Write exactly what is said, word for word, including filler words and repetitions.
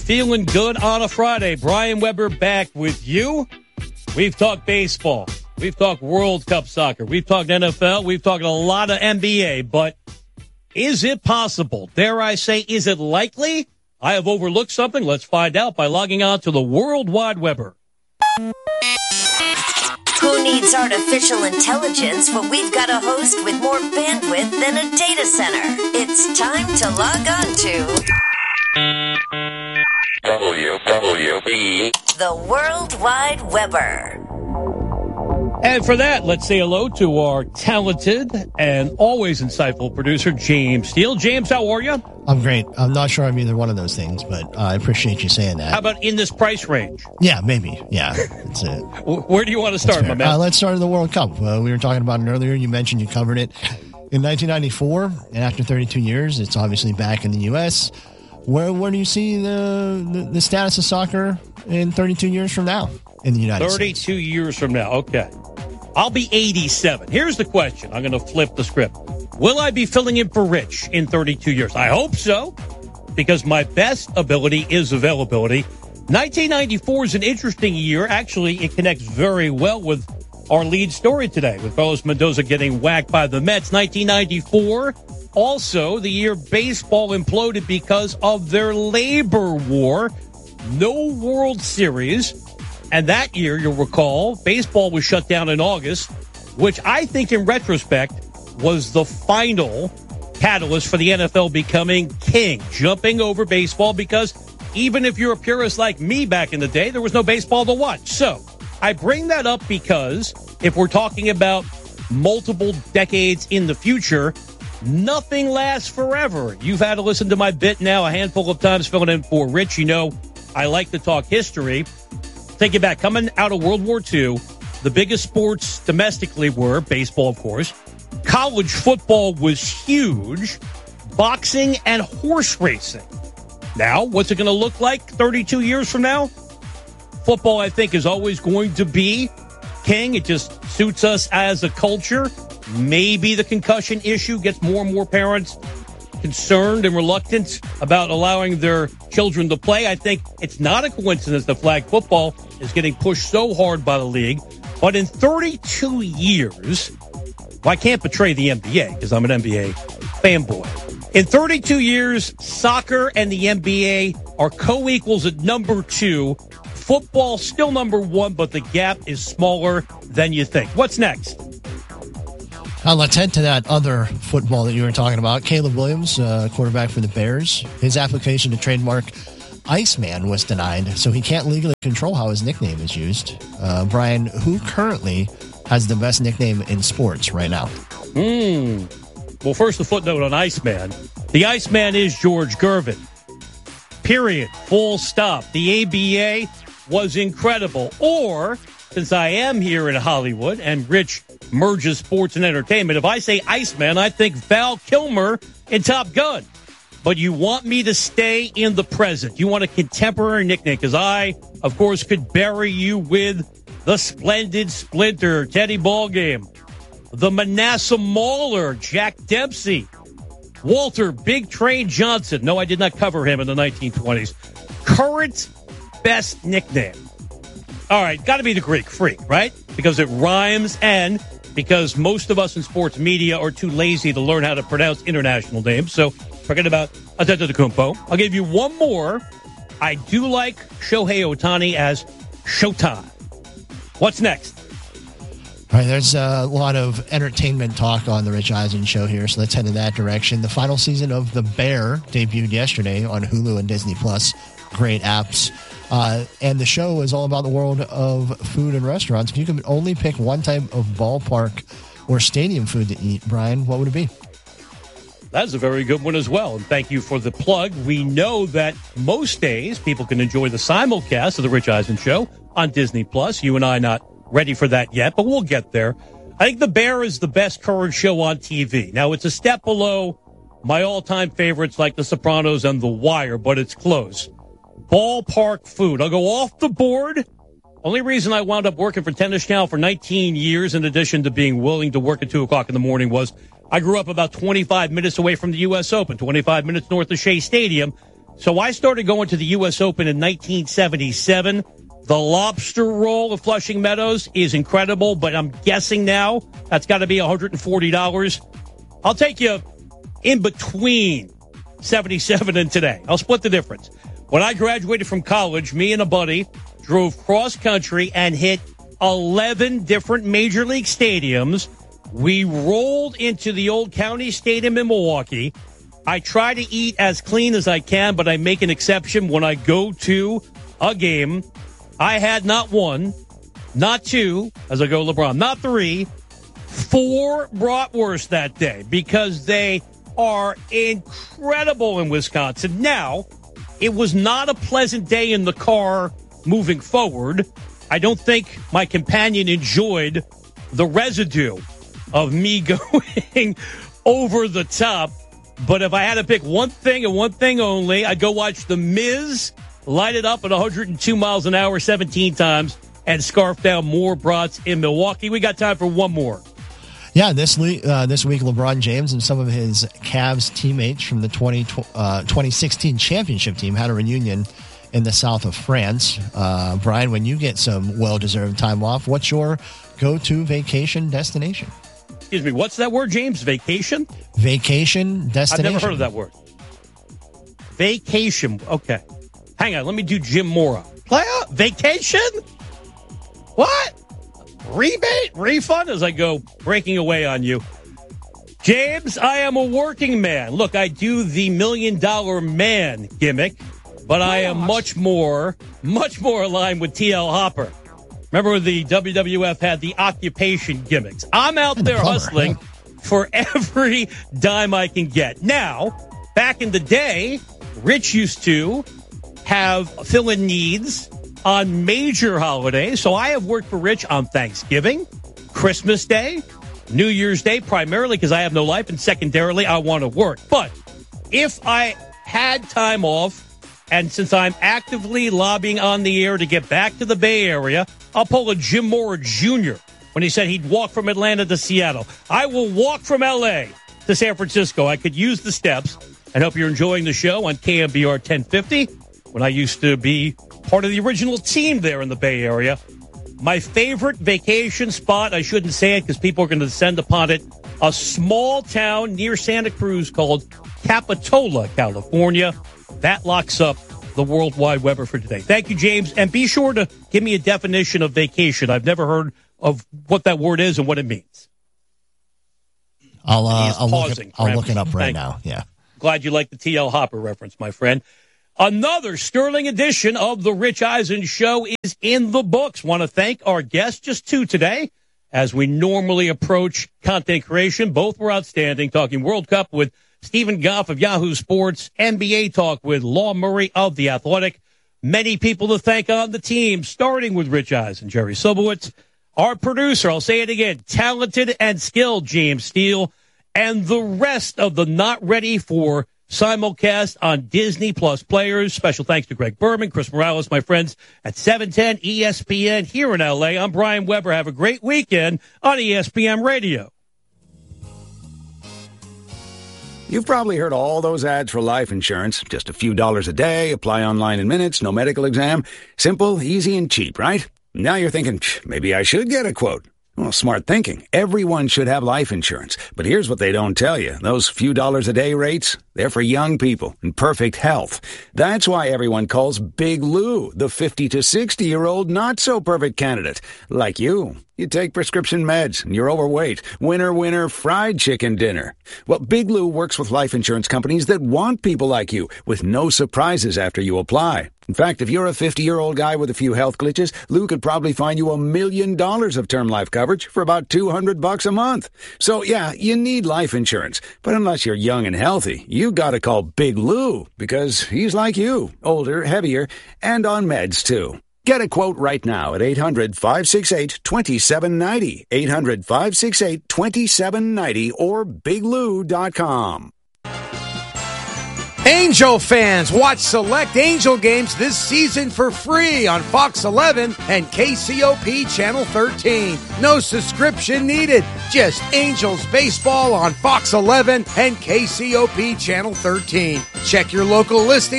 Feeling good on a Friday. Brian Weber back with you. We've talked baseball. We've talked World Cup soccer. We've talked N F L. We've talked a lot of N B A. But is it possible? Dare I say, is it likely? I have overlooked something. Let's find out by logging on to the World Wide Weber. Who needs artificial intelligence when we've got a host with more bandwidth than a data center? It's time to log on to W W B, the World Wide Weber. And for that, let's say hello to our talented and always insightful producer, James Steele. James, how are you? I'm great. I'm not sure I'm either one of those things, but uh, I appreciate you saying that. How about in this price range? Yeah, maybe. Yeah, that's it. Where do you want to start, my man? Uh, let's start in the World Cup. Uh, we were talking about it earlier. You mentioned you covered it in nineteen ninety-four, and after thirty-two years, it's obviously back in the U S Where where do you see the, the, the status of soccer in thirty-two years from now in the United thirty-two States? thirty-two years from now. Okay. I'll be eighty-seven. Here's the question. I'm going to flip the script. Will I be filling in for Rich in thirty-two years? I hope so, because my best ability is availability. nineteen ninety-four is an interesting year. Actually, it connects very well with our lead story today, with Carlos Mendoza getting whacked by the Mets. nineteen ninety-four, also the year baseball imploded because of their labor war. No World Series. And that year, you'll recall, baseball was shut down in August, which I think in retrospect was the final catalyst for the N F L becoming king, jumping over baseball, because even if you're a purist like me back in the day, there was no baseball to watch. So I bring that up because if we're talking about multiple decades in the future, nothing lasts forever. You've had to listen to my bit now a handful of times filling in for Rich. You know, I like to talk history. Take it back. Coming out of World War Two, the biggest sports domestically were baseball, of course. College football was huge. Boxing and horse racing. Now, what's it going to look like thirty-two years from now? Football, I think, is always going to be king. It just suits us as a culture. Maybe the concussion issue gets more and more parents concerned and reluctant about allowing their children to play. I think it's not a coincidence that flag football is getting pushed so hard by the league. But in thirty-two years, well, I can't betray the N B A because I'm an N B A fanboy. In thirty-two years, soccer and the N B A are co-equals at number two. Football still number one, but the gap is smaller than you think. What's next? Uh, let's head to that other football that you were talking about. Caleb Williams, uh, quarterback for the Bears. His application to trademark Iceman was denied, so he can't legally control how his nickname is used. Uh, Brian, who currently has the best nickname in sports right now? Hmm. Well, first, the footnote on Iceman. The Iceman is George Gervin. Period. Full stop. The A B A was incredible. Or, since I am here in Hollywood and Rich merges sports and entertainment, if I say Iceman, I think Val Kilmer in Top Gun. But you want me to stay in the present. You want a contemporary nickname, because I, of course, could bury you with the Splendid Splinter, Teddy Ballgame, the Manasseh Mauler, Jack Dempsey, Walter Big Train Johnson. No, I did not cover him in the nineteen twenties. Current best nickname. All right, got to be the Greek Freak, right? Because it rhymes, and because most of us in sports media are too lazy to learn how to pronounce international names. So forget about Antetokounmpo. I'll give you one more. I do like Shohei Ohtani as Showtime. What's next? All right, there's a lot of entertainment talk on the Rich Eisen show here, so let's head in that direction. The final season of The Bear debuted yesterday on Hulu and Disney Plus. Great apps. Uh, and the show is all about the world of food and restaurants. If you could only pick one type of ballpark or stadium food to eat, Brian, what would it be? That's a very good one as well. And thank you for the plug. We know that most days people can enjoy the simulcast of the Rich Eisen Show on Disney Plus. You and I not ready for that yet, but we'll get there. I think The Bear is the best current show on T V. Now, it's a step below my all-time favorites like The Sopranos and The Wire, but it's close. Ballpark food. I'll go off the board. Only reason I wound up working for Tennis Channel for nineteen years, in addition to being willing to work at two o'clock in the morning, was I grew up about twenty-five minutes away from the U S Open, twenty-five minutes north of Shea Stadium. So I started going to the U S Open in nineteen seventy-seven. The lobster roll of Flushing Meadows is incredible, but I'm guessing now that's got to be one hundred forty dollars. I'll take you in between seventy-seven and today. I'll split the difference. When I graduated from college, me and a buddy drove cross country and hit eleven different major league stadiums. We rolled into the old County Stadium in Milwaukee. I try to eat as clean as I can, but I make an exception when I go to a game. I had not one, not two, as I go LeBron, not three, four bratwurst that day because they are incredible in Wisconsin. Now, it was not a pleasant day in the car moving forward. I don't think my companion enjoyed the residue of me going over the top. But if I had to pick one thing and one thing only, I'd go watch The Miz light it up at one hundred two miles an hour seventeen times and scarf down more brats in Milwaukee. We got time for one more. Yeah, this, le- uh, this week, LeBron James and some of his Cavs teammates from the twenty, uh, twenty sixteen championship team had a reunion in the south of France. Uh, Brian, when you get some well-deserved time off, what's your go-to vacation destination? Excuse me, what's that word, James? Vacation? Vacation destination. I've never heard of that word. Vacation. Okay. Hang on, let me do Jim Mora. Playa? Vacation? What? Rebate? Refund? As I go breaking away on you. James, I am a working man. Look, I do the million dollar man gimmick, but I am much more, much more aligned with T L Hopper. Remember the W W F had the occupation gimmicks. I'm out there plumber, hustling yeah. for every dime I can get. Now, back in the day, Rich used to have fill-in needs on major holidays. So I have worked for Rich on Thanksgiving, Christmas Day, New Year's Day, primarily because I have no life, and secondarily, I want to work. But if I had time off, and since I'm actively lobbying on the air to get back to the Bay Area, I'll pull a Jim Mora Junior when he said he'd walk from Atlanta to Seattle. I will walk from L A to San Francisco. I could use the steps. And hope you're enjoying the show on K M B R ten fifty. When I used to be part of the original team there in the Bay Area. My favorite vacation spot, I shouldn't say it because people are going to descend upon it, a small town near Santa Cruz called Capitola, California. That locks up the World Wide Weber for today. Thank you, James. And be sure to give me a definition of vacation. I've never heard of what that word is and what it means. I'll, uh, I'll, look, it, I'll look it up right Thank now. Yeah. Glad you like the T L Hopper reference, my friend. Another sterling edition of the Rich Eisen Show is in the books. Want to thank our guests, just two today, as we normally approach content creation. Both were outstanding, talking World Cup with Stephen Goff of Yahoo Sports, N B A talk with Law Murray of The Athletic. Many people to thank on the team, starting with Rich Eisen, Jerry Sobowitz, our producer, I'll say it again, talented and skilled James Steele, and the rest of the not ready for simulcast on Disney Plus players. Special thanks to Greg Berman, Chris Morales, my friends at seven ten E S P N here in L A. I'm Brian Weber. Have a great weekend on E S P N Radio. You've probably heard all those ads for life insurance. Just a few dollars a day, apply online in minutes, no medical exam. Simple, easy, and cheap, right? Now you're thinking, maybe I should get a quote. Well, smart thinking. Everyone should have life insurance. But here's what they don't tell you. Those few dollars a day rates, they're for young people in perfect health. That's why everyone calls Big Lou the fifty to sixty-year-old not-so-perfect candidate. Like you. You take prescription meds and you're overweight. Winner, winner, fried chicken dinner. Well, Big Lou works with life insurance companies that want people like you with no surprises after you apply. In fact, if you're a fifty-year-old guy with a few health glitches, Lou could probably find you a million dollars of term life coverage for about two hundred bucks a month. So, yeah, you need life insurance. But unless you're young and healthy, you gotta call Big Lou because he's like you, older, heavier, and on meds, too. Get a quote right now at eight hundred, five six eight, two seven nine zero, eight hundred, five six eight, two seven nine zero, or big lou dot com. Angel fans, watch select Angel games this season for free on Fox eleven and K C O P Channel thirteen. No subscription needed. Just Angels baseball on Fox eleven and K C O P Channel thirteen. Check your local listing